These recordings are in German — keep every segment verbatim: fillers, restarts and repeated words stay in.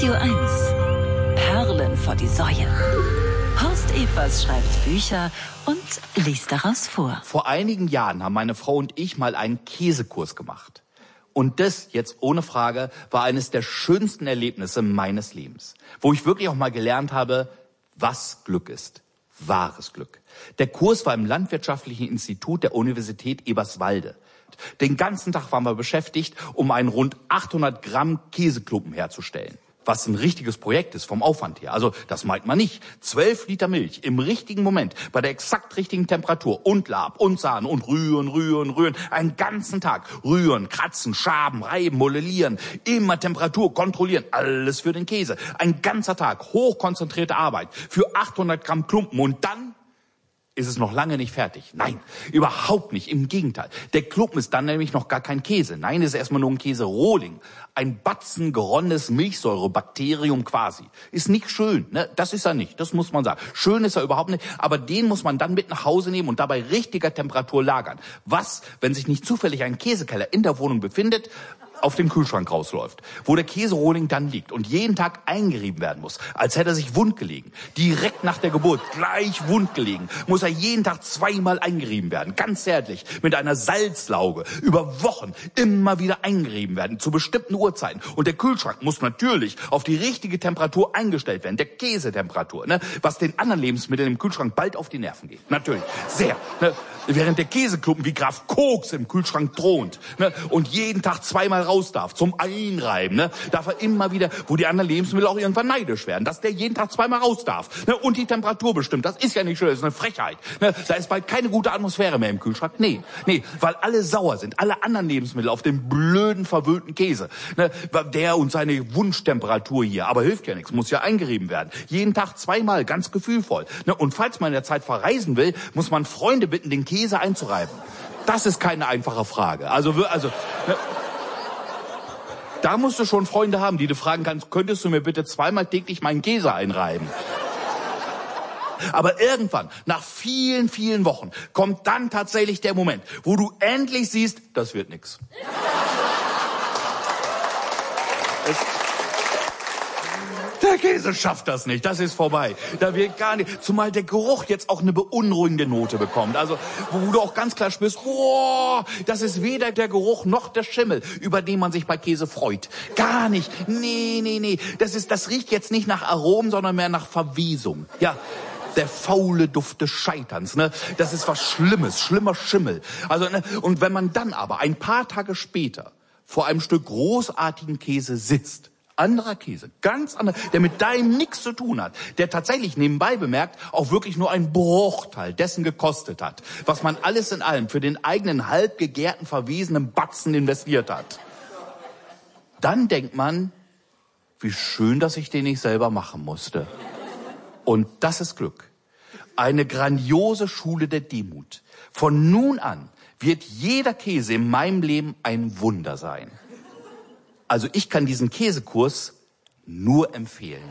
Radio eins. Perlen vor die Säue. Horst Evers schreibt Bücher und liest daraus vor. Vor einigen Jahren haben meine Frau und ich mal einen Käsekurs gemacht. Und das, jetzt ohne Frage, war eines der schönsten Erlebnisse meines Lebens. Wo ich wirklich auch mal gelernt habe, was Glück ist. Wahres Glück. Der Kurs war im Landwirtschaftlichen Institut der Universität Eberswalde. Den ganzen Tag waren wir beschäftigt, um einen rund achthundert Gramm Käseklumpen herzustellen. Was ein richtiges Projekt ist vom Aufwand her. Also das meint man nicht. Zwölf Liter Milch im richtigen Moment, bei der exakt richtigen Temperatur und Lab und Sahne und rühren, rühren, rühren. Einen ganzen Tag rühren, kratzen, schaben, reiben, modellieren, immer Temperatur kontrollieren. Alles für den Käse. Ein ganzer Tag, hochkonzentrierte Arbeit für achthundert Gramm Klumpen und dann ist es noch lange nicht fertig. Nein, überhaupt nicht. Im Gegenteil. Der Klumpen ist dann nämlich noch gar kein Käse. Nein, es ist erstmal nur ein Käserohling. Ein Batzen geronnenes Milchsäurebakterium quasi. Ist nicht schön, ne? Das ist er nicht, das muss man sagen. Schön ist er überhaupt nicht, aber den muss man dann mit nach Hause nehmen und dabei richtiger Temperatur lagern. Was, wenn sich nicht zufällig ein Käsekeller in der Wohnung befindet, auf dem Kühlschrank rausläuft, wo der Käserohling dann liegt und jeden Tag eingerieben werden muss, als hätte er sich wund gelegen. Direkt nach der Geburt, gleich wund gelegen, muss er jeden Tag zweimal eingerieben werden, ganz zärtlich, mit einer Salzlauge, über Wochen immer wieder eingerieben werden, zu bestimmten Uhrzeiten. Und der Kühlschrank muss natürlich auf die richtige Temperatur eingestellt werden, der Käsetemperatur, ne? Was den anderen Lebensmitteln im Kühlschrank bald auf die Nerven geht. Natürlich, sehr. Ne? Während der Käseklumpen wie Graf Koks im Kühlschrank thront, ne? Und jeden Tag zweimal raus darf, zum Einreiben, ne? Darf er immer wieder, wo die anderen Lebensmittel auch irgendwann neidisch werden, dass der jeden Tag zweimal raus darf, ne? Und die Temperatur bestimmt, das ist ja nicht schön, das ist eine Frechheit, ne? Da ist bald keine gute Atmosphäre mehr im Kühlschrank, nee, nee, weil alle sauer sind, alle anderen Lebensmittel auf den blöden, verwöhnten Käse, ne? Der und seine Wunschtemperatur hier, aber hilft ja nichts, muss ja eingerieben werden, jeden Tag zweimal, ganz gefühlvoll, ne? Und falls man in der Zeit verreisen will, muss man Freunde bitten, den Käse einzureiben. Das ist keine einfache Frage, also, also, ne? Da musst du schon Freunde haben, die du fragen kannst, könntest du mir bitte zweimal täglich meinen Käse einreiben? Aber irgendwann, nach vielen, vielen Wochen, kommt dann tatsächlich der Moment, wo du endlich siehst, das wird nix. Es Der Käse schafft das nicht, das ist vorbei. Da wird gar nicht, zumal der Geruch jetzt auch eine beunruhigende Note bekommt. Also, wo du auch ganz klar spürst, boah, das ist weder der Geruch noch der Schimmel, über den man sich bei Käse freut. Gar nicht. Nee, nee, nee. Das ist, das riecht jetzt nicht nach Aromen, sondern mehr nach Verwesung. Ja. Der faule Duft des Scheiterns, ne? Das ist was Schlimmes, schlimmer Schimmel. Also, ne? Und wenn man dann aber ein paar Tage später vor einem Stück großartigen Käse sitzt, anderer Käse, ganz anderer, der mit deinem nichts zu tun hat, der tatsächlich nebenbei bemerkt auch wirklich nur ein Bruchteil dessen gekostet hat, was man alles in allem für den eigenen halb gegärten, verwesenen Batzen investiert hat. Dann denkt man, wie schön, dass ich den nicht selber machen musste. Und das ist Glück. Eine grandiose Schule der Demut. Von nun an wird jeder Käse in meinem Leben ein Wunder sein. Also ich kann diesen Käsekurs nur empfehlen.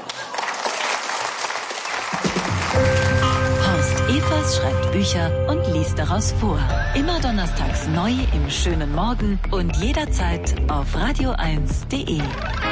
Horst Evers schreibt Bücher und liest daraus vor. Immer donnerstags neu im schönen Morgen und jederzeit auf radio eins punkt de.